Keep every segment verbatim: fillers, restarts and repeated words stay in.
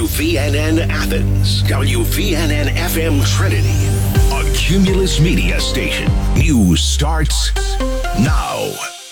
V N N Athens, W V N N F M Trinity, a Cumulus Media station. News starts now.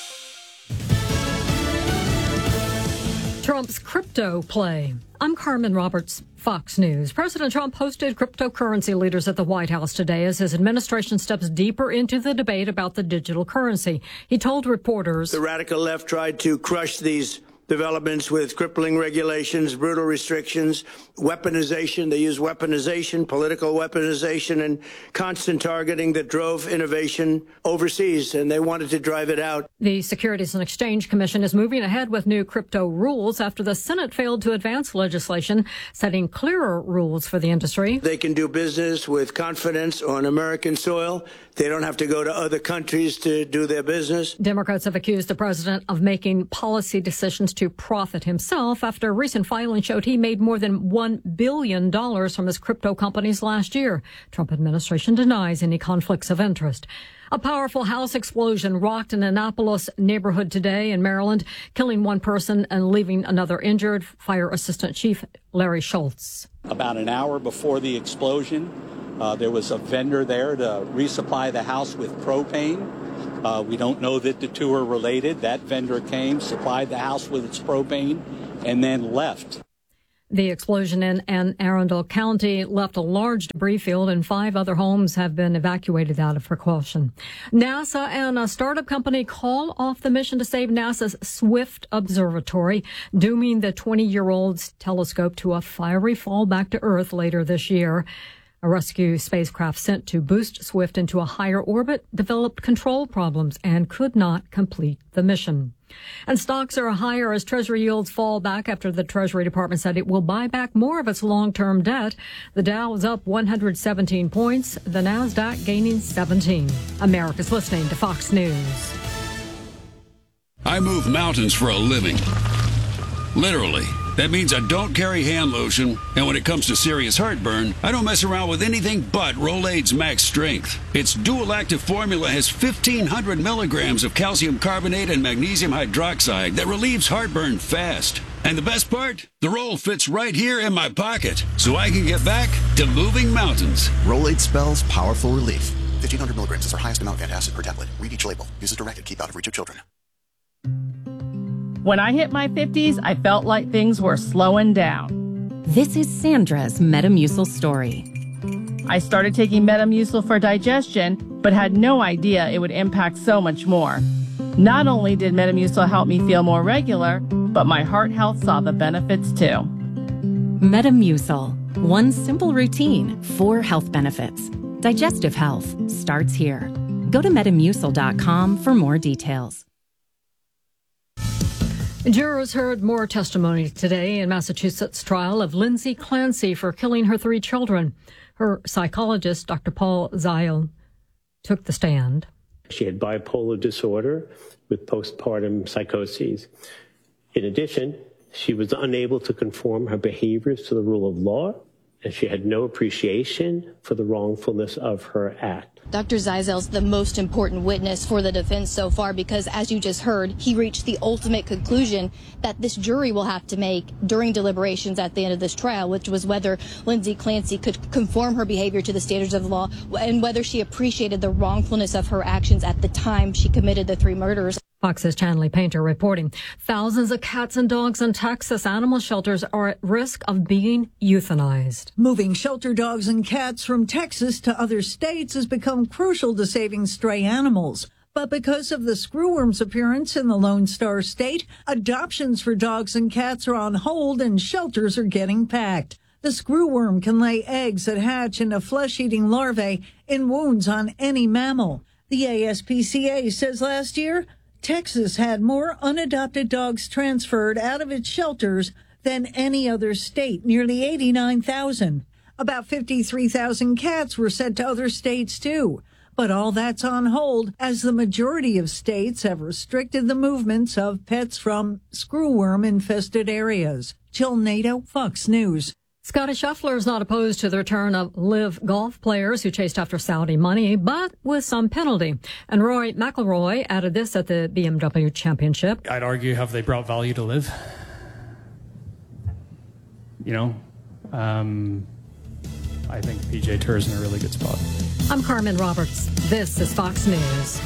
Trump's crypto play. I'm Carmen Roberts, Fox News. President Trump hosted cryptocurrency leaders at the White House today as his administration steps deeper into the debate about the digital currency. He told reporters, the radical left tried to crush these developments with crippling regulations, brutal restrictions, weaponization. They use weaponization, political weaponization, and constant targeting that drove innovation overseas, and they wanted to drive it out. The Securities and Exchange Commission is moving ahead with new crypto rules after the Senate failed to advance legislation setting clearer rules for the industry. They can do business with confidence on American soil. They don't have to go to other countries to do their business. Democrats have accused the president of making policy decisions to profit himself after a recent filing showed he made more than one billion dollars from his crypto companies last year. Trump administration denies any conflicts of interest. A powerful house explosion rocked an Annapolis neighborhood today in Maryland, killing one person and leaving another injured. Fire Assistant Chief Larry Schultz. About an hour before the explosion, uh, there was a vendor there to resupply the house with propane. Uh, we don't know that the two are related. That vendor came, supplied the house with its propane, and then left. The explosion in Anne Arundel County left a large debris field, and five other homes have been evacuated out of precaution. NASA and a startup company call off the mission to save NASA's Swift Observatory, dooming the twenty-year-old telescope to a fiery fall back to Earth later this year. A rescue spacecraft sent to boost Swift into a higher orbit developed control problems and could not complete the mission. And stocks are higher as Treasury yields fall back after the Treasury Department said it will buy back more of its long-term debt. The Dow is up one hundred seventeen points, the Nasdaq gaining seventeen. America's listening to Fox News. I move mountains for a living. Literally. That means I don't carry hand lotion, and when it comes to serious heartburn, I don't mess around with anything but Rolaids Max Strength. Its dual-active formula has fifteen hundred milligrams of calcium carbonate and magnesium hydroxide that relieves heartburn fast. And the best part? The roll fits right here in my pocket, so I can get back to moving mountains. Rolaids spells powerful relief. fifteen hundred milligrams is our highest amount of antacid per tablet. Read each label. Use as directed. Keep out of reach of children. When I hit my fifties, I felt like things were slowing down. This is Sandra's Metamucil story. I started taking Metamucil for digestion, but had no idea it would impact so much more. Not only did Metamucil help me feel more regular, but my heart health saw the benefits too. Metamucil. One simple routine, four health benefits. Digestive health starts here. Go to metamucil dot com for more details. Jurors heard more testimony today in Massachusetts' trial of Lindsay Clancy for killing her three children. Her psychologist, Doctor Paul Zeil, took the stand. She had bipolar disorder with postpartum psychoses. In addition, she was unable to conform her behaviors to the rule of law, and she had no appreciation for the wrongfulness of her act. Doctor Zeil's the most important witness for the defense so far because, as you just heard, he reached the ultimate conclusion that this jury will have to make during deliberations at the end of this trial, which was whether Lindsay Clancy could conform her behavior to the standards of the law and whether she appreciated the wrongfulness of her actions at the time she committed the three murders. Fox's Chanley Painter reporting. Thousands of cats and dogs in Texas animal shelters are at risk of being euthanized. Moving shelter dogs and cats from Texas to other states has become crucial to saving stray animals. But because of the screwworm's appearance in the Lone Star State, adoptions for dogs and cats are on hold and shelters are getting packed. The screwworm can lay eggs that hatch into flesh-eating larvae in wounds on any mammal. The A S P C A says last year, Texas had more unadopted dogs transferred out of its shelters than any other state, nearly eighty-nine thousand. About fifty-three thousand cats were sent to other states, too. But all that's on hold as the majority of states have restricted the movements of pets from screwworm-infested areas. Jill Nato, Fox News. Scotty Scheffler is not opposed to the return of live golf players who chased after Saudi money, but with some penalty. And Rory McIlroy added this at the B M W Championship. I'd argue, have they brought value to live? You know, Um, I think P J Tuur's in a really good spot. I'm Carmen Roberts. This is Fox News.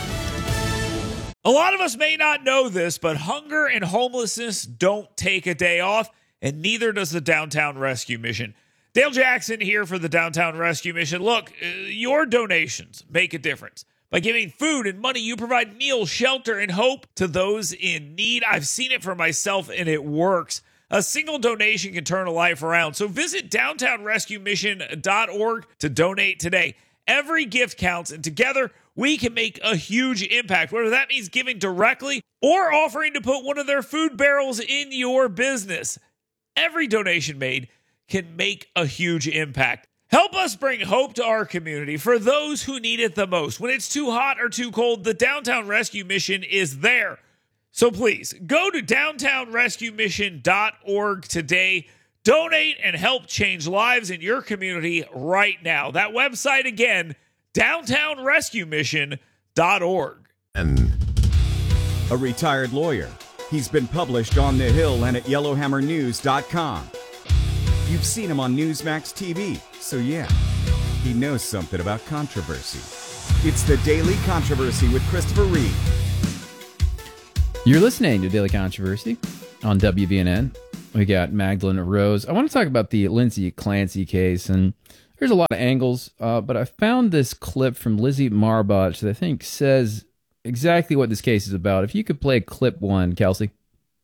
A lot of us may not know this, but hunger and homelessness don't take a day off, and neither does the Downtown Rescue Mission. Dale Jackson here for the Downtown Rescue Mission. Look, uh, your donations make a difference. By giving food and money, you provide meals, shelter, and hope to those in need. I've seen it for myself, and it works. A single donation can turn a life around. So visit downtown rescue mission dot org to donate today. Every gift counts, and together we can make a huge impact, whether that means giving directly or offering to put one of their food barrels in your business. Every donation made can make a huge impact. Help us bring hope to our community for those who need it the most. When it's too hot or too cold, the Downtown Rescue Mission is there. So please, go to downtown rescue mission dot org today. Donate and help change lives in your community right now. That website again, downtown rescue mission dot org. And a retired lawyer. He's been published on The Hill and at yellowhammer news dot com. You've seen him on Newsmax T V, so yeah, he knows something about controversy. It's the Daily Controversy with Christopher Reed. You're listening to Daily Controversy on W V N N. We got Magdalene Rose. I want to talk about the Lindsay Clancy case, and there's a lot of angles, uh, but I found this clip from Lizzie Marbach that I think says exactly what this case is about. If you could play clip one, Kelsey.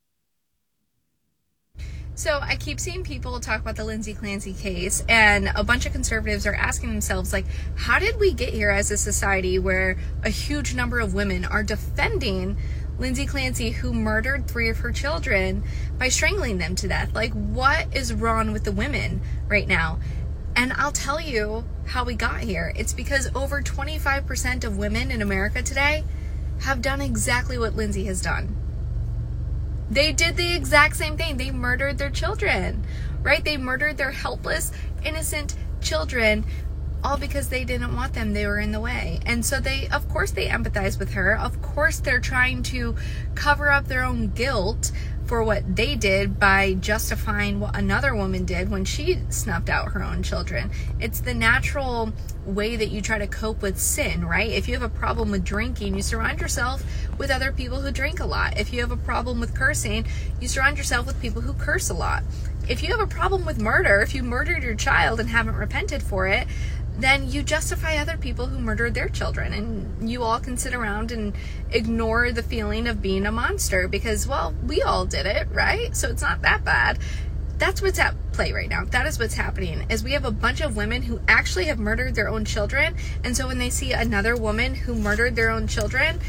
So I keep seeing people talk about the Lindsay Clancy case, and a bunch of conservatives are asking themselves, like, how did we get here as a society where a huge number of women are defending Lindsay Clancy, who murdered three of her children by strangling them to death? Like, what is wrong with the women right now? And I'll tell you how we got here. It's because over twenty-five percent of women in America today have done exactly what Lindsay has done. They did the exact same thing. They murdered their children, right? They murdered their helpless, innocent children, all because they didn't want them. They were in the way. And so they, of course, they empathize with her. Of course, they're trying to cover up their own guilt for what they did by justifying what another woman did when she snuffed out her own children. It's the natural way that you try to cope with sin, right? If you have a problem with drinking, you surround yourself with other people who drink a lot. If you have a problem with cursing, you surround yourself with people who curse a lot. If you have a problem with murder, if you murdered your child and haven't repented for it, then you justify other people who murdered their children, and you all can sit around and ignore the feeling of being a monster because, well, we all did it, right? So it's not that bad. That's what's at play right now. That is what's happening, is we have a bunch of women who actually have murdered their own children, and so when they see another woman who murdered their own children,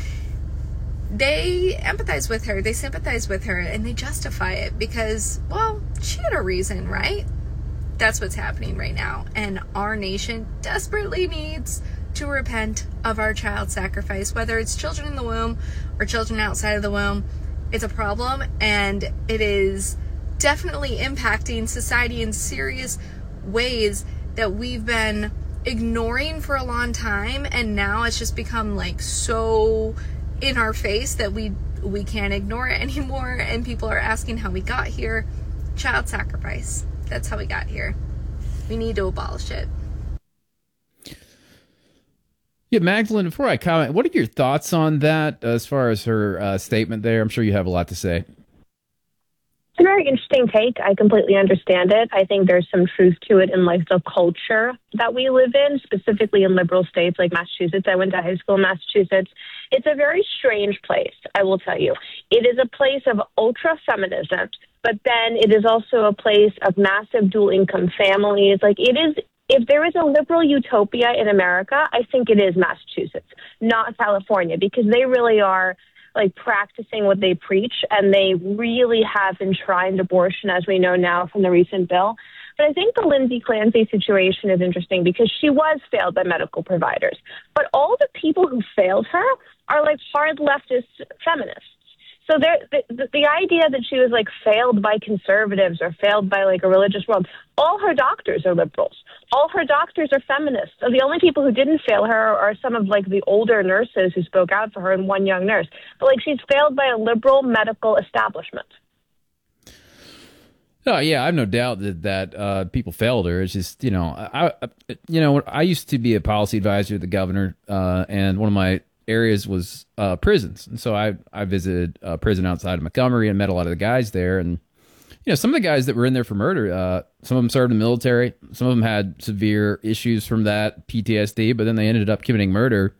they empathize with her, they sympathize with her, and they justify it because, well, she had a reason, right? That's what's happening right now. And our nation desperately needs to repent of our child sacrifice, whether it's children in the womb or children outside of the womb. It's a problem, and it is definitely impacting society in serious ways that we've been ignoring for a long time. And now it's just become like so in our face that we we can't ignore it anymore. And people are asking how we got here. Child sacrifice. That's how we got here. We need to abolish it. Yeah, Magdalene, before I comment, what are your thoughts on that as far as her uh, statement there? I'm sure you have a lot to say. It's a very interesting take. I completely understand it. I think there's some truth to it in like the culture that we live in, specifically in liberal states like Massachusetts. I went to high school in Massachusetts. It's a very strange place, I will tell you. It is a place of ultra-feminism, but then it is also a place of massive dual-income families. Like, it is, if there is a liberal utopia in America, I think it is Massachusetts, not California, because they really are, like, practicing what they preach, and they really have enshrined abortion, as we know now from the recent bill. But I think the Lindsay Clancy situation is interesting because she was failed by medical providers. But all the people who failed her are, like, hard leftist feminists. So there, the, the idea that she was, like, failed by conservatives or failed by, like, a religious world, all her doctors are liberals. All her doctors are feminists. So the only people who didn't fail her are some of, like, the older nurses who spoke out for her and one young nurse. But, like, she's failed by a liberal medical establishment. Oh yeah, I have no doubt that that uh, people failed her. It's just you know, I, I you know I used to be a policy advisor to the governor, uh, and one of my areas was uh, prisons, and so I I visited a prison outside of Montgomery and met a lot of the guys there, and you know some of the guys that were in there for murder, uh, some of them served in the military, some of them had severe issues from that P T S D, but then they ended up committing murder.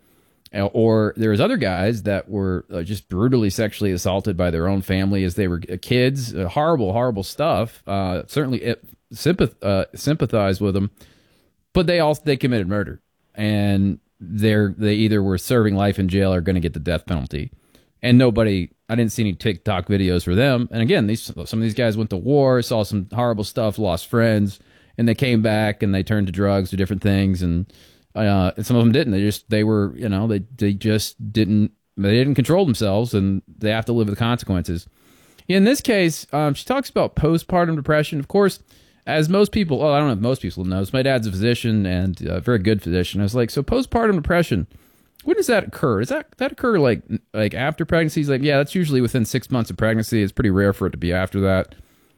Or there was other guys that were uh, just brutally sexually assaulted by their own family as they were kids. Uh, horrible, horrible stuff. Uh, certainly it, sympath- uh, sympathize with them, but they also they committed murder, and they're they either were serving life in jail or going to get the death penalty. And nobody, I didn't see any TikTok videos for them. And again, these some of these guys went to war, saw some horrible stuff, lost friends, and they came back and they turned to drugs or different things and. Uh, and some of them didn't. They just they were you know they they just didn't they didn't control themselves, and they have to live with the consequences. In this case, um, she talks about postpartum depression. Of course, as most people, well, I don't know if most people know, my dad's a physician and a very good physician. I was like, so postpartum depression, when does that occur? Does that that occur like like after pregnancy? He's like, yeah, that's usually within six months of pregnancy. It's pretty rare for it to be after that.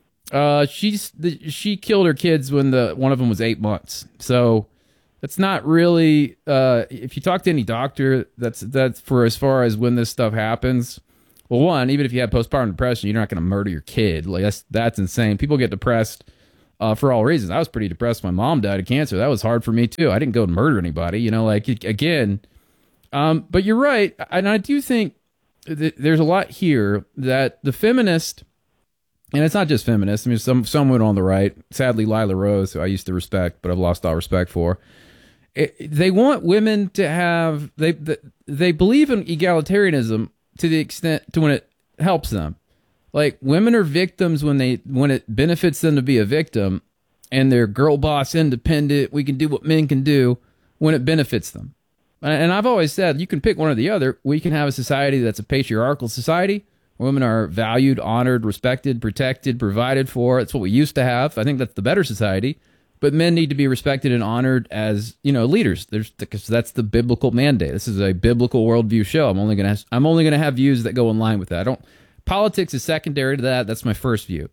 Uh, she's the, she killed her kids when the one of them was eight months. So. That's not really, uh, if you talk to any doctor, that's that's for as far as when this stuff happens. Well, one, even if you have postpartum depression, you're not going to murder your kid. Like that's that's insane. People get depressed uh, for all reasons. I was pretty depressed when my mom died of cancer. That was hard for me too. I didn't go and murder anybody, you know, like again. Um, but you're right. And I do think th- there's a lot here that the feminist, and it's not just feminists. I mean, some, some women on the right, sadly, Lila Rose, who I used to respect, but I've lost all respect for. It, they want women to have they they believe in egalitarianism to the extent to when it helps them. Like women are victims when they when it benefits them to be a victim, and they're girl boss independent. We can do what men can do when it benefits them. And I've always said you can pick one or the other. We can have a society that's a patriarchal society. Where women are valued, honored, respected, protected, provided for. That's what we used to have. I think that's the better society. But men need to be respected and honored as, you know, leaders. There's because that's the biblical mandate. This is a biblical worldview show. I'm only gonna I'm only gonna have views that go in line with that. I don't politics is secondary to that. That's my first view.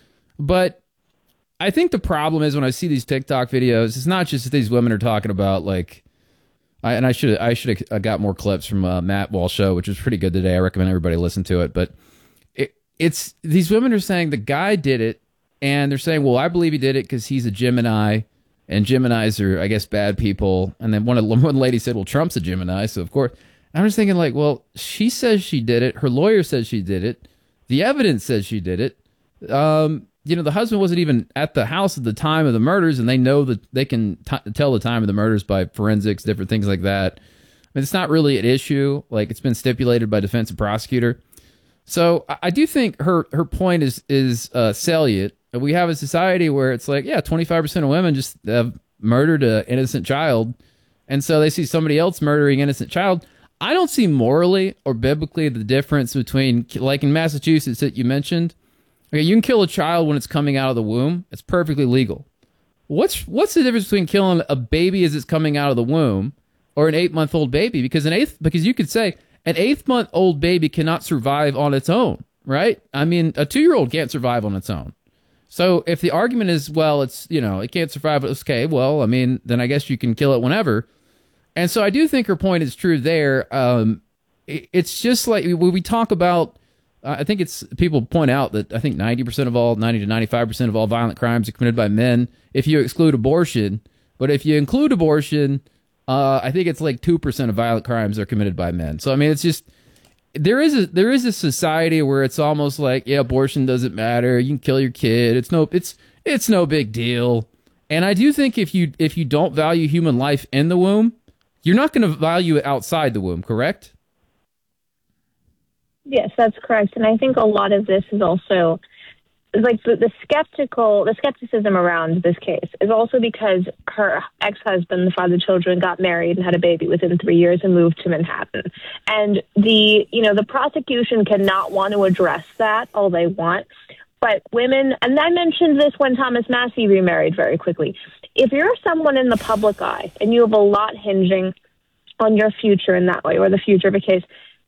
But I think the problem is when I see these TikTok videos, it's not just that these women are talking about like, I, and I should I should have got more clips from uh, Matt Walsh show, which was pretty good today. I recommend everybody listen to it. But it, it's these women are saying the guy did it. And they're saying, well, I believe he did it because he's a Gemini, and Geminis are, I guess, bad people. And then one of one lady said, well, Trump's a Gemini, so of course. And I'm just thinking, like, well, she says she did it. Her lawyer says she did it. The evidence says she did it. Um, you know, the husband wasn't even at the house at the time of the murders, and they know that they can t- tell the time of the murders by forensics, different things like that. I mean, it's not really an issue. Like, it's been stipulated by defense and prosecutor. So I, I do think her her point is is uh, salient. We have a society where it's like, yeah, twenty-five percent of women just have murdered an innocent child. And so they see somebody else murdering an innocent child. I don't see morally or biblically the difference between, like in Massachusetts that you mentioned, okay, you can kill a child when it's coming out of the womb. It's perfectly legal. What's what's the difference between killing a baby as it's coming out of the womb or an eight-month-old baby? Because an eighth, because you could say an eighth-month-old baby cannot survive on its own, right? I mean, a two-year-old can't survive on its own. So if the argument is, well, it's, you know, it can't survive, it's okay, well, I mean, then I guess you can kill it whenever. And so I do think her point is true there. Um, it, it's just like when we talk about, uh, I think it's, people point out that I think ninety percent of all, ninety to ninety-five percent of all violent crimes are committed by men if you exclude abortion. But if you include abortion, uh, I think it's like two percent of violent crimes are committed by men. So, I mean, it's just, There is a there is a society where it's almost like, yeah, abortion doesn't matter. You can kill your kid. It's no it's it's no big deal. And I do think if you if you don't value human life in the womb, you're not going to value it outside the womb, correct? Yes, that's correct. And I think a lot of this is also like the, the skeptical, the skepticism around this case is also because her ex-husband, the father of the children, got married and had a baby within three years and moved to Manhattan. And the, you know, the prosecution cannot want to address that all they want. But women, and I mentioned this when Thomas Massie remarried very quickly. If you're someone in the public eye and you have a lot hinging on your future in that way, or the future of a case,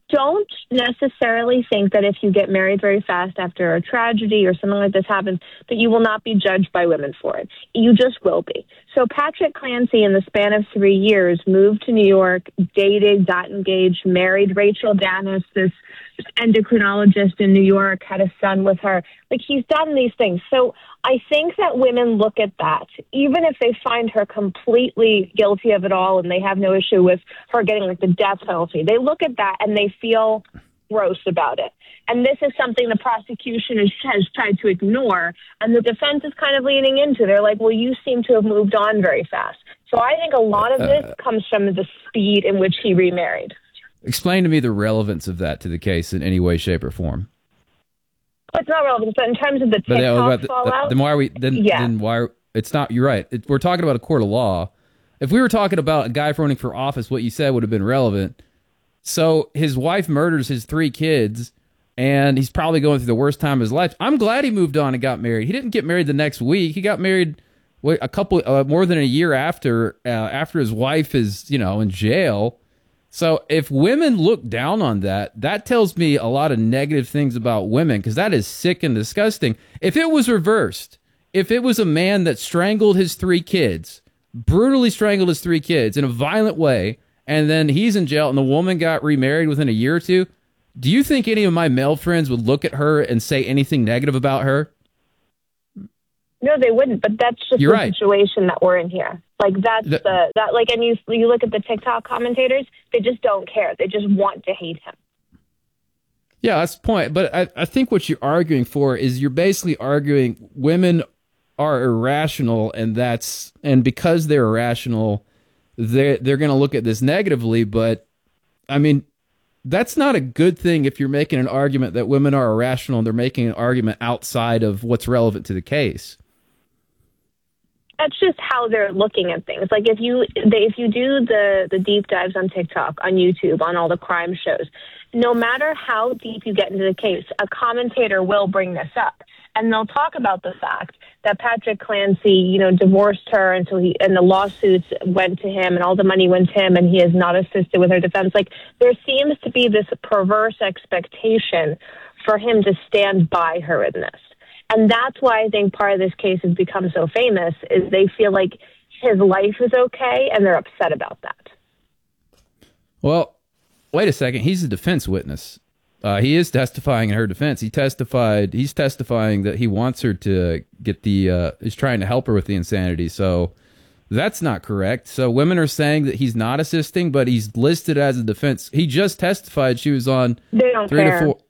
don't necessarily think that if you get married very fast after a tragedy or something like this happens, that you will not be judged by women for it. You just will be. So Patrick Clancy, in the span of three years, moved to New York, dated, got engaged, married Rachel Dennis, this endocrinologist in New York, had a son with her. Like, he's done these things. So I think that women look at that, even if they find her completely guilty of it all and they have no issue with her getting like the death penalty, they look at that and they feel gross about it. And this is something the prosecution has, has tried to ignore, and the defense is kind of leaning into. They're like, well, you seem to have moved on very fast. So I think a lot of this comes from the speed in which he remarried. Explain to me the relevance of that to the case in any way, shape, or form. It's not relevant, but in terms of the But then, TikTok the, fallout, then why are we? Then, yeah. then why? Are, it's not. You're right. It, we're talking about a court of law. If we were talking about a guy running for office, what you said would have been relevant. So his wife murders his three kids, and he's probably going through the worst time of his life. I'm glad he moved on and got married. He didn't get married the next week. He got married wait, a couple, uh, more than a year after, uh, after his wife is, you know, in jail. So if women look down on that, that tells me a lot of negative things about women, because that is sick and disgusting. If it was reversed, if it was a man that strangled his three kids, brutally strangled his three kids in a violent way, and then he's in jail and the woman got remarried within a year or two, do you think any of my male friends would look at her and say anything negative about her? No, they wouldn't. But that's just You're the right. situation that we're in here. Like that's the, the that like, and you you look at the TikTok commentators, they just don't care. They just want to hate him. Yeah, that's the point. But I, I think what you're arguing for is you're basically arguing women are irrational, and that's and because they're irrational, they they're going to look at this negatively. But I mean, that's not a good thing if you're making an argument that women are irrational and they're making an argument outside of what's relevant to the case. That's just how they're looking at things. Like if you they, if you do the the deep dives on TikTok, on YouTube, on all the crime shows, no matter how deep you get into the case, a commentator will bring this up, and they'll talk about the fact that Patrick Clancy, you know, divorced her until he and the lawsuits went to him, and all the money went to him, and he has not assisted with her defense. Like there seems to be this perverse expectation for him to stand by her in this. And that's why I think part of this case has become so famous, is they feel like his life is okay, and they're upset about that. Well, wait a second. He's a defense witness. Uh, he is testifying in her defense. He testified. He's testifying that he wants her to get the, uh, is trying to help her with the insanity. So that's not correct. So women are saying that he's not assisting, but he's listed as a defense. He just testified she was on they don't three care. to four.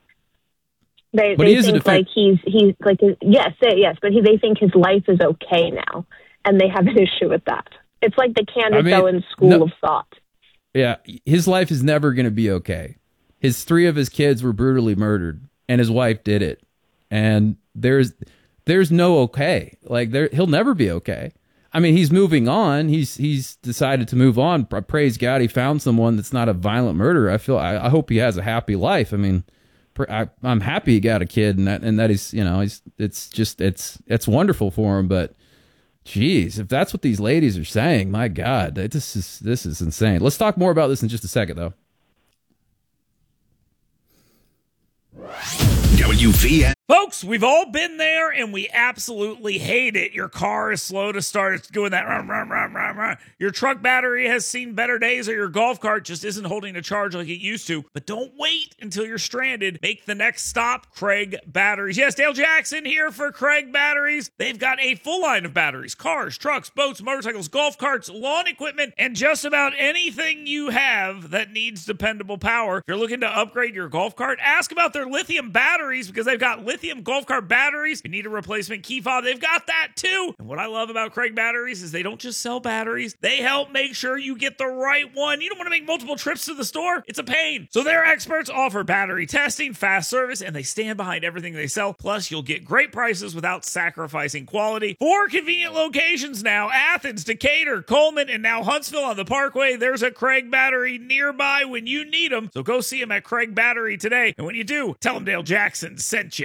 They, But they he is a think defen- like he's he's like yes yes, but he, they think his life is okay now, and they have an issue with that. It's like the Candace I mean, Owens school no- of thought. Yeah, his life is never going to be okay. His three of his kids were brutally murdered, and his wife did it. And there's there's no okay. Like there, he'll never be okay. I mean, he's moving on. He's he's decided to move on. Praise God, he found someone that's not a violent murderer. I feel. I, I hope he has a happy life. I mean, I, I'm happy he got a kid, and that and that is, you know, he's it's just it's it's wonderful for him. But geez, if that's what these ladies are saying, my God, this is this is insane. Let's talk more about this in just a second, though. W V N. Folks, we've all been there, and we absolutely hate it. Your car is slow to start. It's doing that. Run, run, run, run, run. Your truck battery has seen better days, or your golf cart just isn't holding a charge like it used to. But don't wait until you're stranded. Make the next stop, Craig Batteries. Yes, Dale Jackson here for Craig Batteries. They've got a full line of batteries. Cars, trucks, boats, motorcycles, golf carts, lawn equipment, and just about anything you have that needs dependable power. If you're looking to upgrade your golf cart, ask about their lithium batteries, because they've got lithium golf cart batteries. If you need a replacement key fob, they've got that too. And what I love about Craig Batteries is they don't just sell batteries. They help make sure you get the right one. You don't want to make multiple trips to the store. It's a pain. So their experts offer battery testing, fast service, and they stand behind everything they sell. Plus, you'll get great prices without sacrificing quality. Four convenient locations now: Athens, Decatur, Coleman, and now Huntsville on the Parkway. There's a Craig Battery nearby when you need them. So go see them at Craig Battery today. And when you do, tell them Dale Jackson sent ya.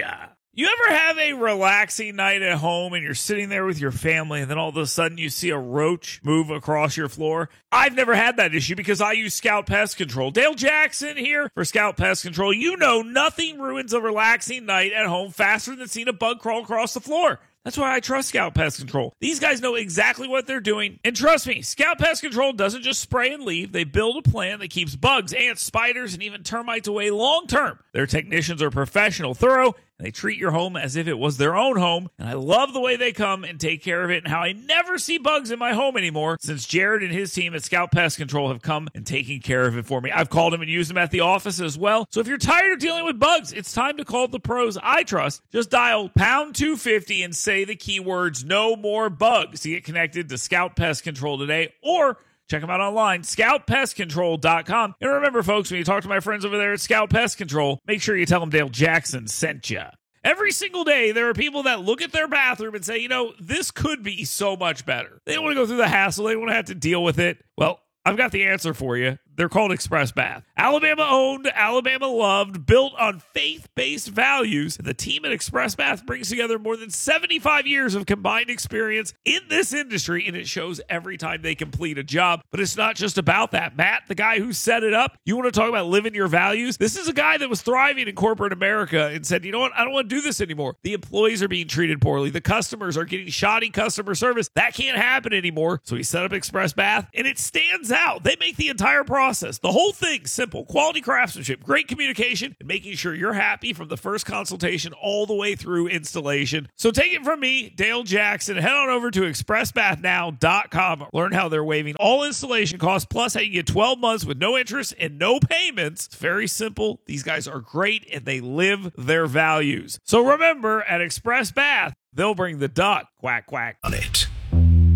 You ever have a relaxing night at home and you're sitting there with your family and then all of a sudden you see a roach move across your floor? I've never had that issue because I use Scout Pest Control. Dale Jackson here for Scout Pest Control. You know nothing ruins a relaxing night at home faster than seeing a bug crawl across the floor. That's why I trust Scout Pest Control. These guys know exactly what they're doing. And trust me, Scout Pest Control doesn't just spray and leave. They build a plan that keeps bugs, ants, spiders, and even termites away long term. Their technicians are professional, thorough, and they treat your home as if it was their own home. And I love the way they come and take care of it and how I never see bugs in my home anymore since Jared and his team at Scout Pest Control have come and taken care of it for me. I've called them and used them at the office as well. So if you're tired of dealing with bugs, it's time to call the pros I trust. Just dial pound two fifty and say the keywords no more bugs to get connected to Scout Pest Control today, or check them out online, scout pest control dot com. And remember, folks, when you talk to my friends over there at Scout Pest Control, make sure you tell them Dale Jackson sent you. Every single day, there are people that look at their bathroom and say, you know, this could be so much better. They don't want to go through the hassle. They don't want to have to deal with it. Well, I've got the answer for you. They're called Express Bath. Alabama owned, Alabama loved, built on faith-based values. The team at Express Bath brings together more than seventy-five years of combined experience in this industry, and it shows every time they complete a job. But it's not just about that. Matt, the guy who set it up, you want to talk about living your values? This is a guy that was thriving in corporate America and said, you know what? I don't want to do this anymore. The employees are being treated poorly. The customers are getting shoddy customer service. That can't happen anymore. So he set up Express Bath, and it stands out. They make the entire process, the whole thing, simple. Quality craftsmanship, great communication, and making sure you're happy from the first consultation all the way through installation. So take it from me, Dale Jackson. Head on over to express bath now dot com. Learn how they're waiving all installation costs, plus how you get twelve months with no interest and no payments. It's very simple. These guys are great, and they live their values. So remember, at Express Bath, they'll bring the duck. Quack, quack. On it.